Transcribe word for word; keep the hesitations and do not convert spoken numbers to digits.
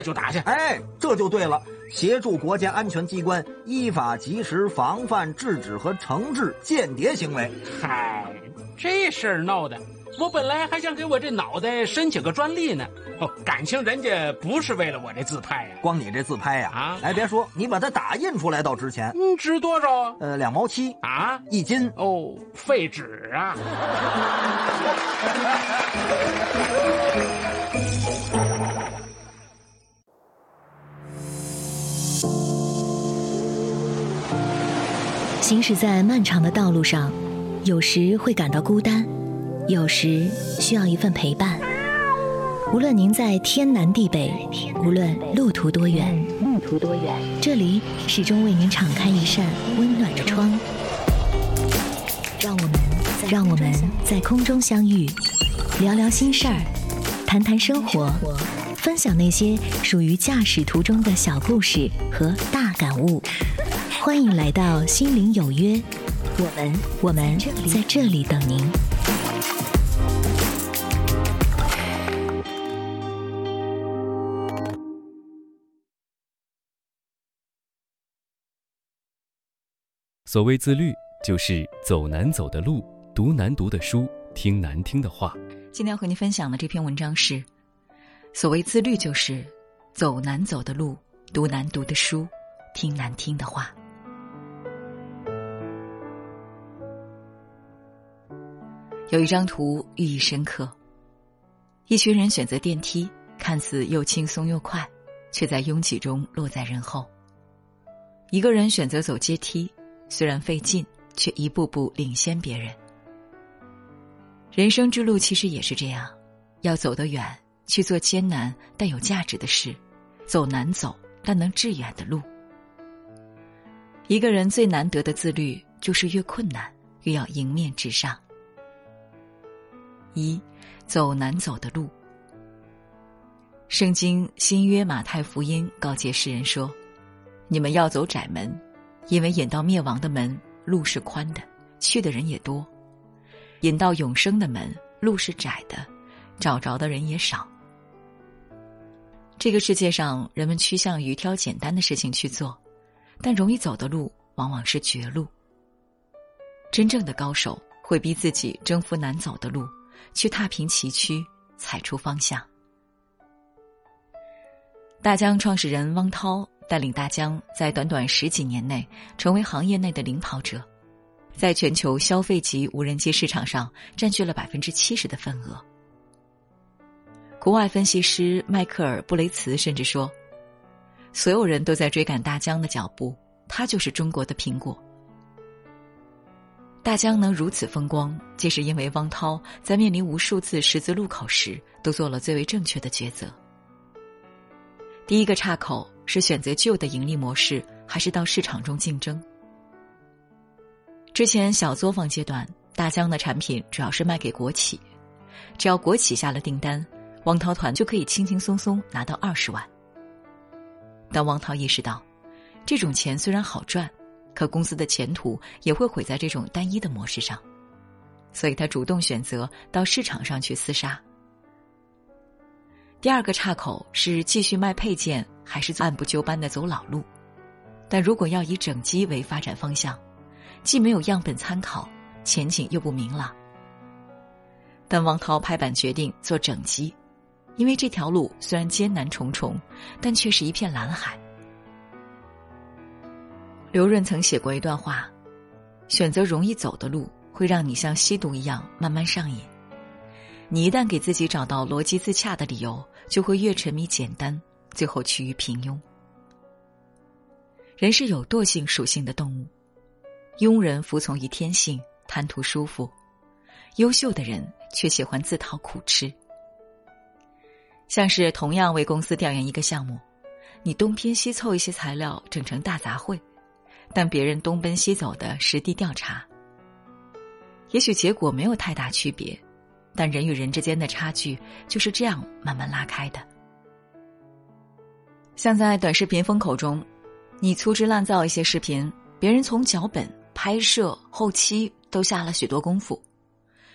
就打去。 哎，这就对了，协助国家安全机关依法及时防范、制止和惩治间谍行为。 嗨，这事儿闹的，我本来还想给我这脑袋申请个专利呢。哦，感情人家不是为了我这自拍呀、啊， 光你这自拍呀、啊， 啊， 哎，别说，你把它打印出来倒值钱。 嗯，值多少啊？ 呃，两毛七啊， 一斤。 哦，废纸啊。 行驶在漫长的道路上，有时会感到孤单，有时需要一份陪伴。无论您在天南地北，无论路途多远，路途多远，这里始终为您敞开一扇温暖的窗。让我们让我们在空中相遇，聊聊心事儿，谈谈生活，分享那些属于驾驶途中的小故事和大感悟。欢迎来到心灵有约，我们我们在这里等您。 所谓自律，就是走难走的路，读难读的书，听难听的话。 今天和您分享的这篇文章是：所谓自律，就是走难走的路，读难读的书，听难听的话。有一张图寓意深刻，一群人选择电梯，看似又轻松又快，却在拥挤中落在人后。一个人选择走阶梯，虽然费劲，却一步步领先别人。人生之路其实也是这样，要走得远，去做艰难但有价值的事，走难走但能致远的路。一个人最难得的自律，就是越困难越要迎面直上。一，走难走的路。圣经新约马太福音告诫世人说，你们要走窄门，因为引到灭亡的门路是宽的，去的人也多；引到永生的门路是窄的，找着的人也少。这个世界上，人们趋向于挑简单的事情去做，但容易走的路往往是绝路。真正的高手会逼自己征服难走的路，去踏平崎岖，踩出方向。大疆创始人汪涛带领大疆在短短十几年内成为行业内的领跑者，在全球消费级无人机市场上占据了 百分之七十 的份额。国外分析师迈克尔·布雷茨甚至说，所有人都在追赶大疆的脚步，他就是中国的苹果。大疆能如此风光，皆是因为汪涛在面临无数次十字路口时都做了最为正确的抉择。第一个岔口是选择旧的盈利模式，还是到市场中竞争。之前小作坊阶段，大疆的产品主要是卖给国企，只要国企下了订单，汪涛团就可以轻轻松松拿到二十万。但汪涛意识到，这种钱虽然好赚，可公司的前途也会毁在这种单一的模式上，所以他主动选择到市场上去厮杀。第二个岔口是继续卖配件，还是按部就班地走老路。但如果要以整机为发展方向，既没有样本参考，前景又不明朗。但汪涛拍板决定做整机，因为这条路虽然艰难重重，但却是一片蓝海。刘润曾写过一段话，选择容易走的路，会让你像吸毒一样慢慢上瘾。你一旦给自己找到逻辑自洽的理由，就会越沉迷简单，最后趋于平庸。人是有惰性属性的动物，庸人服从于天性，贪图舒服；优秀的人却喜欢自讨苦吃。像是同样为公司调研一个项目，你东拼西凑一些材料整成大杂烩，但别人东奔西走的实地调查，也许结果没有太大区别，但人与人之间的差距就是这样慢慢拉开的。像在短视频风口中，你粗制滥造一些视频，别人从脚本、拍摄、后期都下了许多功夫，